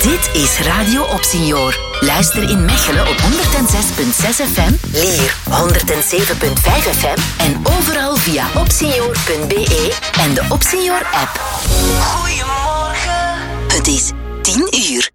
Dit is Radio Opsenior. Luister in Mechelen op 106.6 FM, Lier 107.5 FM en overal via opsenior.be en de Opsenior app. Goedemorgen. Het is 10 uur.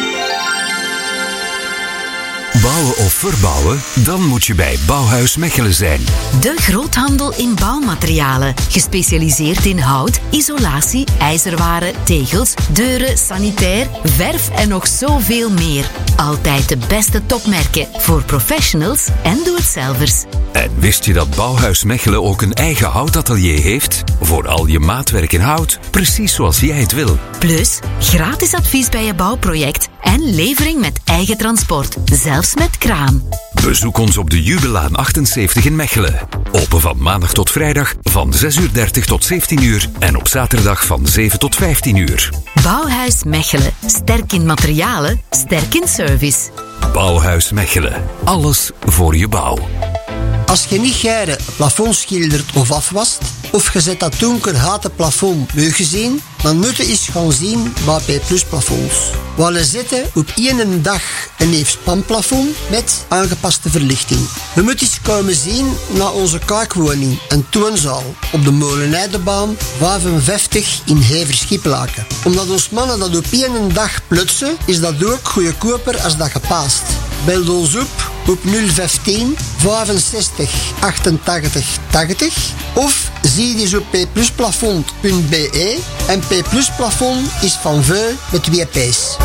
Bouwen of verbouwen? Dan moet je bij Bouwhuis Mechelen zijn. De groothandel in bouwmaterialen. Gespecialiseerd in hout, isolatie, ijzerwaren, tegels, deuren, sanitair, verf en nog zoveel meer. Altijd de beste topmerken voor professionals en doe-het-zelvers. En wist je dat Bouwhuis Mechelen ook een eigen houtatelier heeft? Voor al je maatwerk in hout, precies zoals jij het wil. Plus, gratis advies bij je bouwproject en levering met eigen transport, zelfs met kraan. Bezoek ons op de Jubelaan 78 in Mechelen. Open van maandag tot vrijdag van 6:30 tot 17 uur en op zaterdag van 7 tot 15 uur. Bouwhuis Mechelen. Sterk in materialen, sterk in service. Bouwhuis Mechelen. Alles voor je bouw. Als je niet geren plafond schildert of afwast, of je zet dat donker houten plafond meugezien, dan moet je eens gaan zien bij P+ plafonds. We zetten op één dag een neef spanplafond met aangepaste verlichting. Je moet eens komen zien naar onze kijkwoning en toonzaal op de Molenaardebaan 55 in Hever-Schiplaken. Omdat ons mannen dat op één dag plutsen, is dat ook goedkoper als dat gepaast. Bel ons op 015 65 88 80 of zie eens op pplusplafond.be en P+ plafond is van veu met 2 P's.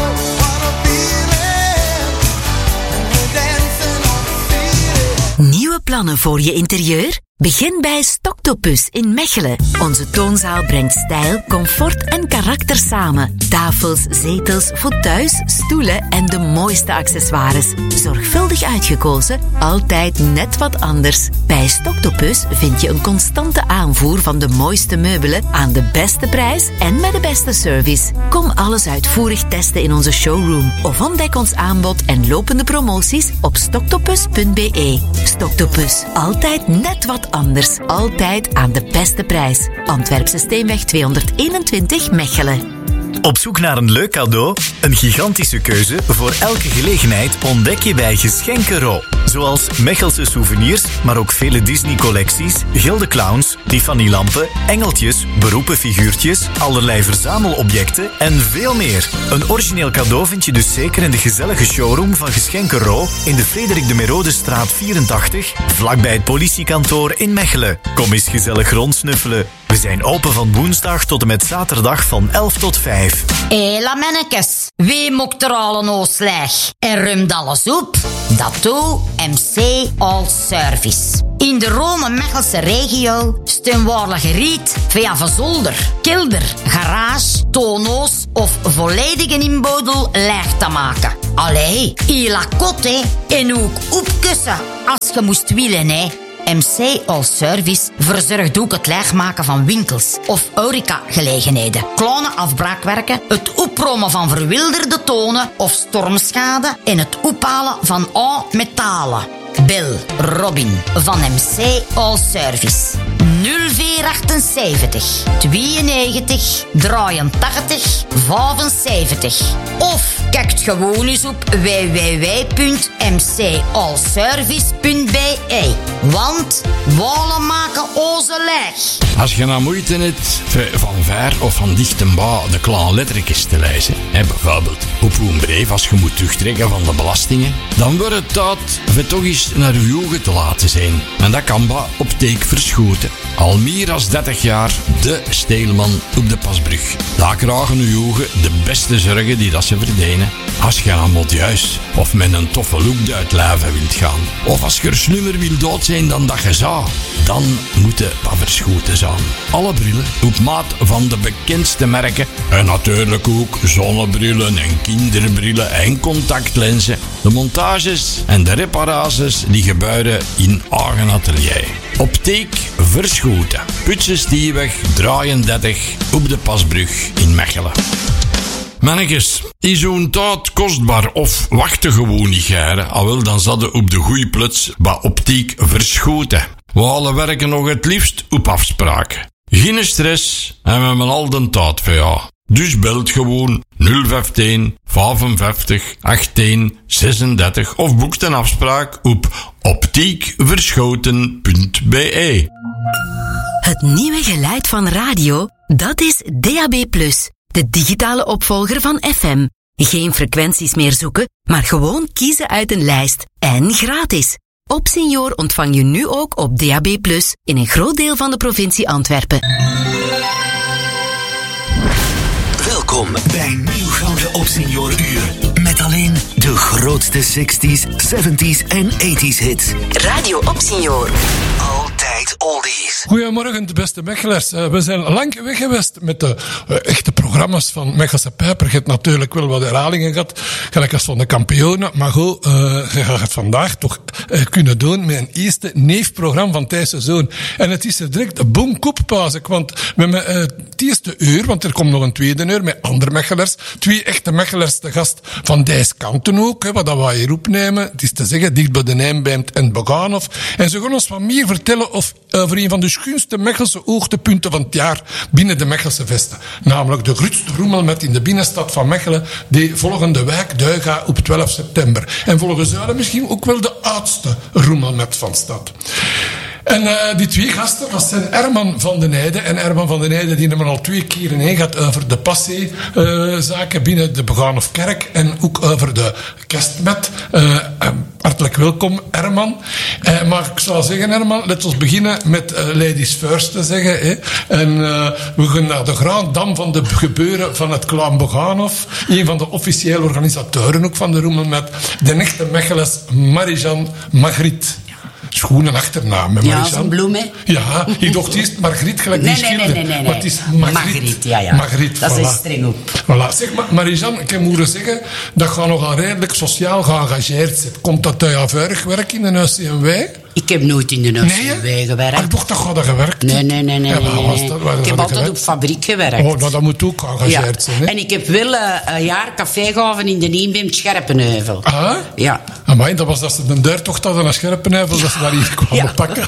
Nieuwe plannen voor je interieur? Begin bij Stocktopus in Mechelen. Onze toonzaal brengt stijl, comfort en karakter samen. Tafels, zetels, fauteuils, stoelen en de mooiste accessoires. Zorgvuldig uitgekozen, altijd net wat anders. Bij Stocktopus vind je een constante aanvoer van de mooiste meubelen aan de beste prijs en met de beste service. Kom alles uitvoerig testen in onze showroom of ontdek ons aanbod en lopende promoties op stocktopus.be. Stocktopus, altijd net wat anders. Altijd aan de beste prijs. Antwerpse Steenweg 221 Mechelen. Op zoek naar een leuk cadeau? Een gigantische keuze voor elke gelegenheid ontdek je bij Geschenken-Ro. Zoals Mechelse souvenirs, maar ook vele Disney-collecties, gilde clowns, Tiffany-lampen, engeltjes, beroepenfiguurtjes, allerlei verzamelobjecten en veel meer. Een origineel cadeau vind je dus zeker in de gezellige showroom van Geschenken-Ro in de Frederik de Merodestraat 84, vlakbij het politiekantoor in Mechelen. Kom eens gezellig rondsnuffelen. We zijn open van woensdag tot en met zaterdag van 11 tot 5. Hé, la mannekes. Wie mokt er al een oosleg? En ruimt alles op? Dat doe MC All Service. In de Rome-Mechelse regio staan waarlijk geriet via verzolder, kelder, garage, tono's of volledige inbodel leeg te maken. Allee, la kotte en ook opkussen als je moest willen, hè. MC All Service verzorgt ook het leegmaken van winkels of horecagelegenheden, kleine afbraakwerken, het opruimen van verwilderde tonen of stormschade en het ophalen van metalen. Bel Robin van MC All Service 0478 92 83 75 of kijk gewoon eens op www.mcallservice.be, want wallen maken onze leeg. Als je nou moeite hebt van ver of van dichtbij de kleine lettertjes te lezen, bijvoorbeeld op een brief als je moet terugtrekken van de belastingen, dan wordt het tijd om toch eens naar uw ogen te laten zijn. En dat kan bij Optiek Verschoten. Al meer dan 30 jaar de Steelman op de Pasbrug. Daar krijgen uw ogen de beste zorgen die dat ze verdienen. Als je aan modieus of met een toffe look uit leven wilt gaan, of als je er slimmer wilt dood zijn dan dat je zou, dan moet je van Verschoten zijn. Alle brillen op maat van de bekendste merken en natuurlijk ook zonnebrillen en kinderbrillen en contactlenzen. De montages en de reparaties die gebeuren in eigen atelier. Optiek Verschoten. Putsenstieweg 33 op de Pasbrug in Mechelen. Mannetjes, is zo'n tijd kostbaar of wachten gewoon niet geren? Alwel, dan zat op de goeie plots bij Optiek Verschoten. We alle werken nog het liefst op afspraken. Geen stress en we hebben al de tijd voor jou. Dus belt gewoon 015 55 18 36 of boek een afspraak op optiekverschoten.be. Het nieuwe geluid van radio, dat is DAB+, de digitale opvolger van FM. Geen frequenties meer zoeken, maar gewoon kiezen uit een lijst. En gratis. Opsenior ontvang je nu ook op DAB+, in een groot deel van de provincie Antwerpen. Welkom bij Nieuw Gouden Opsenior-uur. Met alleen de grootste 60s, 70s en 80s hits. Radio Opsenior. Altijd oldies. Goedemorgen, de beste Mechelers. We zijn lang weg geweest met de echte programma's van Mechelse Pijper. Je hebt natuurlijk wel wat herhalingen gehad, gelijk als van de kampioenen. Maar goed, je gaat het vandaag toch kunnen doen met een eerste neefprogramma van Thijs' zoon. En het is er direct een boomkoppauze, want met het eerste uur, want er komt nog een tweede uur met andere Mechelers. 2 echte Mechelers te gast van deze kanten ook, hè, wat dat wij hier opnemen. Het is te zeggen, dicht bij de Nijmbeemt en Begaanhof. En ze gaan ons wat meer vertellen over een van de schoonste Mechelse hoogtepunten van het jaar binnen de Mechelse Vesten. Namelijk de grootste roemelmet in de binnenstad van Mechelen, die volgende wijk Duiga op 12 september. En volgens jou misschien ook wel de oudste roemelmet van de stad. En die 2 gasten, dat zijn Herman van den Heijden. En Herman van den Heijden, die hebben al 2 keer heen gaat over de passé-zaken binnen de Begaanhofkerk. En ook over de kerstmet. Hartelijk welkom, Herman. Maar ik zou zeggen, Herman, laten we beginnen met Ladies First te zeggen. Hè. En we gaan naar de Grand Dame van de gebeuren van het Clan Begaanhof. Een van de officiële organisatoren ook van de roemelmet. De echte Mechelers, Marie-Jeanne Magriet. Schoenen achternaam, hè, ja, zo'n bloem, hè? Ja, ik dacht eerst Margriet, gelijk die schilder. Nee. Maar het is Margriet. Ja. Margriet, dat voilà. is streng op. Voilà. Zeg maar, Marie-Jeanne, ik heb horen zeggen dat je nogal redelijk sociaal geëngageerd zit. Komt dat uit jouw vurig werk in de UCMW? Ik heb nooit in de UCMW gewerkt. Ik dacht dat je dat gewerkt. Nee. Ik heb altijd op fabriek gewerkt. Oh, nou, dat moet ook geëngageerd zijn, hè? En ik heb wel een jaar café gehouden in de Nijmbeemt Scherpenheuvel. Ah? Ja. Amai, dat was dat ze de deurtocht hadden naar Scherpenheuvel, dat ze daar hier kwamen pakken.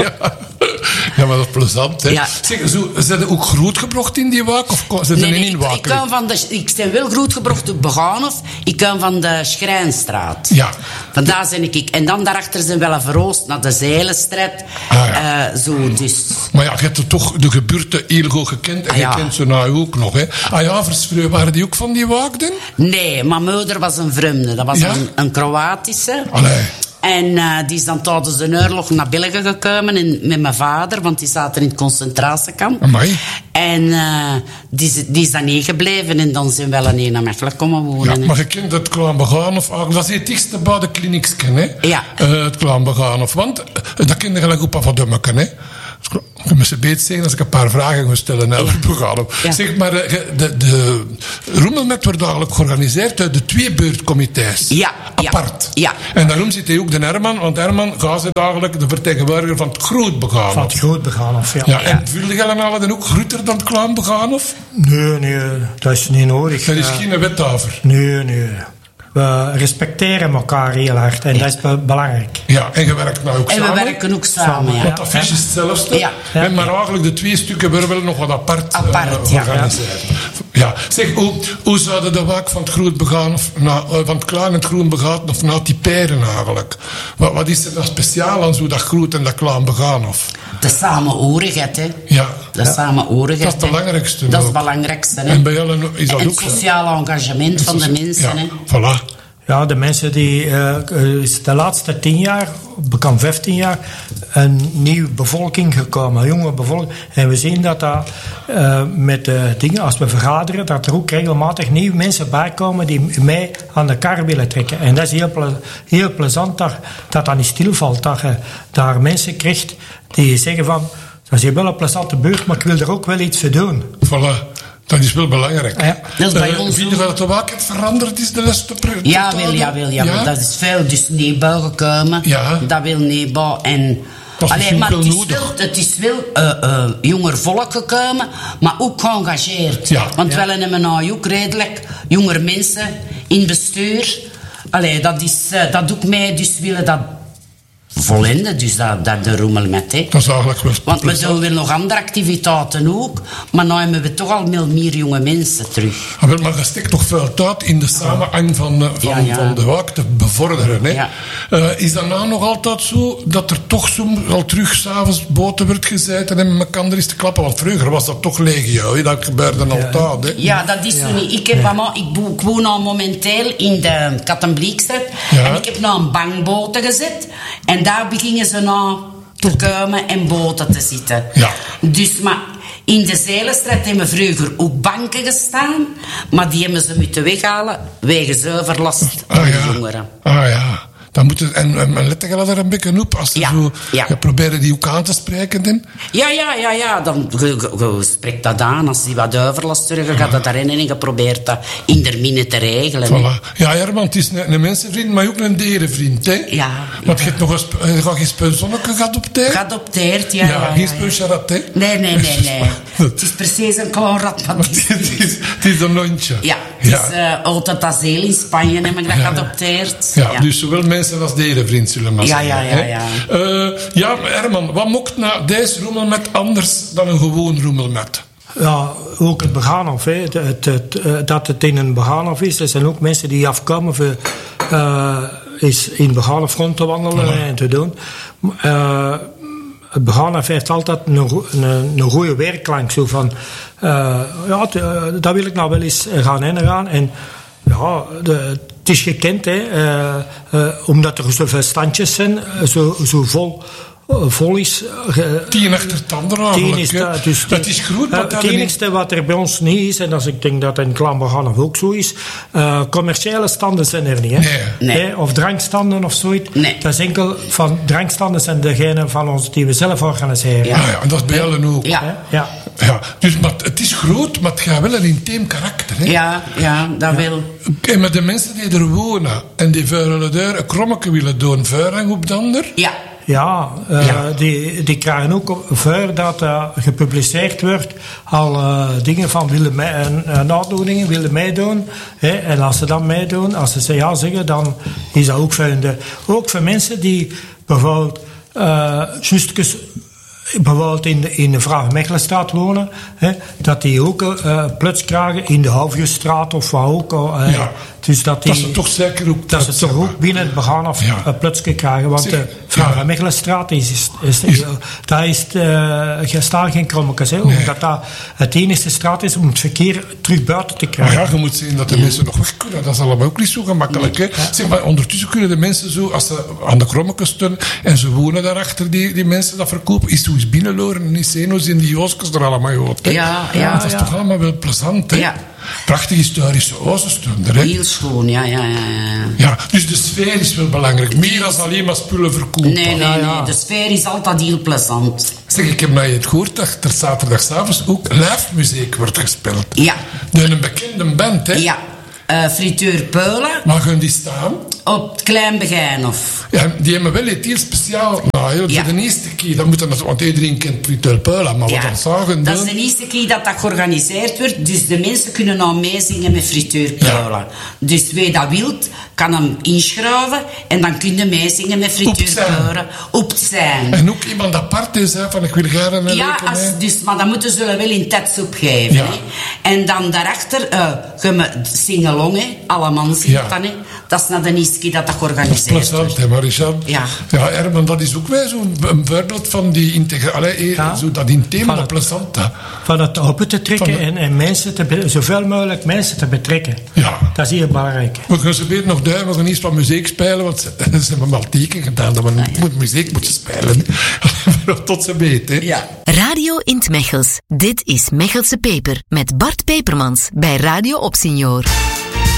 Ja, maar dat is plezant, hè? Ja. Zeg, zijn ze ook grootgebracht in die waak? Of zijn ze niet in waak? Ik ben wel grootgebracht op Begaanhof. Ik kom van de Schrijnstraat. Ja. Vandaar ben ik. En dan daarachter zijn we wel verroost naar de Zeilenstraat. Zo, dus. Maar ja, je hebt toch de gebuurte heel goed gekend. En je kent ze nou ook nog, hè? Versvreu, waren die ook van die waak dan? Nee, mijn moeder was een vreemde. Dat was een Kroatische. Allee. En die is dan tijdens de oorlog naar België gekomen met mijn vader, want die zaten in het concentratiekamp. Amai. En die is dan neergebleven en dan zijn we wel naar Mechelen komen wonen. Ja, maar je kent het Clan Begaanhof, dat is het dichtste bij de kliniekken, hè? Ja. Het Clan Begaanhof, want dat ken je gelijk op van Dummeken, hè? Je moet ze beter zeggen als ik een paar vragen ga stellen over Begaanhof. Ja. Zeg maar, de roemelmet wordt eigenlijk georganiseerd uit de 2 beurtcomité's. Ja. Apart. Ja. En daarom zit hij ook de Herman, want Herman gaat eigenlijk de vertegenwoordiger van het Groot Begaanhof. Van het Groot Begaanhof, ja. En vullen jullie nou dan ook groter dan het Klein Begaanhof? Nee, dat is niet nodig. Dat is geen wethaver. Nee. We respecteren elkaar heel hard en dat is belangrijk. Ja, en je werkt nou ook samen. En we werken ook samen, ja. Want dat affiche is hetzelfde. Ja. Maar eigenlijk de 2 stukken worden wel nog wat apart georganiseerd. Ja. Zeg, hoe zouden de waak van het Groot Begaanhof, van het Klein en het Groen Begaanhof nou typeren eigenlijk? Wat is er nou speciaal aan zo dat Groot en dat Klein Begaanhof? De samenhorigheid, hè. Ja. De samenhorigheid. Dat is het belangrijkste. Dat is het belangrijkste, hè. En bij jullie is dat en ook het sociale engagement van de mensen, hè. Voilà. Ja, de mensen die is de laatste 10 jaar, bekend 15 jaar, een nieuwe bevolking gekomen, jonge bevolking. En we zien dat met dingen, als we vergaderen, dat er ook regelmatig nieuwe mensen bij komen die mee aan de kar willen trekken. En dat is heel plezant dat niet stilvalt. Dat je daar mensen krijgt die zeggen van, dat is wel een plezante buurt, maar ik wil er ook wel iets voor doen. Voilà. Dat is wel belangrijk. Ja, dat is bij ons. Vind je dat de waak veranderd is de laatste periode? Ja. Dat is veel. Dus neebouw gekomen. Ja. Dat wil neebouw. En maar het is wel jonger volk gekomen, maar ook geëngageerd. Ja. Want we hebben nou ook redelijk jongere mensen in bestuur. Dat doet mij, dus willen dat volende, dus dat de roemelmet. Hè. Dat is eigenlijk wel. Want we doen weer nog andere activiteiten ook, maar nu hebben we toch al meer jonge mensen terug. Maar er steekt toch veel tijd in de samenhang van de wijk te bevorderen. Hè? Ja. Is dat nou nog altijd zo dat er toch soms al terug s'avonds boten wordt gezeten en met elkaar is te klappen? Want vroeger was dat toch legio, hè? Dat gebeurde altijd. Hè? Ja, dat is zo niet. Ik woon al momenteel in de Kattenbliekstraat en ik heb nou een bankboten gezet en daar beginnen ze nou te komen en boten te zitten. Ja. Dus, maar in de Zeelenstraat hebben vroeger ook banken gestaan, maar die hebben ze moeten weghalen wegens overlast van de jongeren. Ah ja. Dan moet en let je er een beetje op als je je probeert die ook aan te spreken dan? Ja. Dan je spreekt dat aan. Als die wat overlast terug gaat dat daarin en je probeert dat in de minne te regelen. Voilà. Ja, Herman, het is een mensenvriend, maar ook een dierenvriend, hè? Ja. Want je hebt nog geen speuzonneke geadopteerd? Geadopteerd, ja. Geen speusjarat, hè? Nee. Het is precies een klein rat. Het is een hondje. Ja, het is altijd asiel in Spanje heb ik dat geadopteerd. Ja, dus zowel mensen als dierenvriend zullen maar zeggen. Ja, Herman, wat mocht nou deze roemelmet anders dan een gewoon roemelmet? Ja, ook het begaanhof. Dat het in een begaanhof is. Er zijn ook mensen die afkomen voor is in het begaanhof rond te wandelen en te doen. Het begaanhof heeft altijd een goede werkklank. Zo van, daar wil ik nou wel eens gaan heen. En ja, het is gekend, hè, omdat er zoveel standjes zijn, zo vol is. 10 achter het andere eigenlijk. Dus dat is groot. Het enigste wat er bij ons niet is, en als ik denk dat in Klamberhanf ook zo is, commerciële standen zijn er niet. Hè? Nee. Of drankstanden of zoiets. Nee. Dat is enkel van drankstanden zijn degene van ons die we zelf organiseren. Ja, en dat is bij allen ook. Ja. Dus, maar het is groot, maar het gaat wel een intiem karakter. Hè? Ja, dat wil. En met de mensen die er wonen en die voor hun deur een krommetje willen doen, vuurhang op de ander. Ja, die krijgen ook voordat gepubliceerd wordt al dingen van aandoeningen willen meedoen. Hè? En als ze dan meedoen, als ze ja zeggen, dan is dat ook ook voor mensen die bijvoorbeeld bijvoorbeeld in de Vraag-Mechelenstraat wonen, hè, dat die ook plots krijgen in de Hoofdjesstraat of wat ook. Dus dat ze toch zeker ook dat ze toch ook binnen het begaanhof plots krijgen. Want de Vraag-Mechelenstraat daar staan geen krommetjes. Omdat dat het enige straat is om het verkeer terug buiten te krijgen. Maar je moet zien dat de mensen nog weg kunnen. Dat is allemaal ook niet zo gemakkelijk. Hè? Zeg maar, ondertussen kunnen de mensen zo, als ze aan de krommetjes staan en ze wonen daarachter, die mensen dat verkopen, is zoiets binnenloren en is zenuws in die jooskes er allemaal uit. Dat is toch allemaal wel plezant, hè? Ja. Prachtige historische ozen staan er, hè? Heel schoon, ja. Ja, dus de sfeer is wel belangrijk. Meer dan alleen maar spullen verkopen. Nee. De sfeer is altijd heel plezant. Zeg, ik heb nou het gehoord dat er zaterdagavond ook live muziek wordt gespeeld. Ja. Door een bekende band, hè? Ja. Friteur Peulen. Waar gaan die staan? Op het Klein Begijnhof. Ja, die hebben wel iets heel speciaal. Nou, voor de eerste keer, dat moet dan, want iedereen kent Friteur Peulen, maar wat dan zagen. Dat is de eerste keer dat georganiseerd wordt. Dus de mensen kunnen nou meezingen met Friteur Peulen. Ja. Dus wie dat wilt, kan hem inschrijven en dan kun je meezingen met Friteur Peulen op het zijn. En ook iemand apart is, hè, van ik wil graag een dus, maar dan moeten ze wel in tekst opgeven. Ja. En dan daarachter gaan we zingen long, hè. Alle man zingt dan, hè. Dat is na de eerste keer dat georganiseerd wordt. Dat is plezant, hè, Marichal? Ja, Herman, dat is ook weer zo'n voorbeeld van die integratie. Zo dat intiem, dat plezant. Van het open te trekken en mensen zoveel mogelijk mensen te betrekken. Ja. Dat is heel belangrijk. We gaan ze beter nog duimen, we gaan iets van muziek spelen, want ze hebben al teken gedaan dat we muziek moeten spelen. Tot ze weten, hè. Ja. Radio in 't Mechels. Dit is Mechelse Peper met Bart Pepermans bij Radio Opsenior.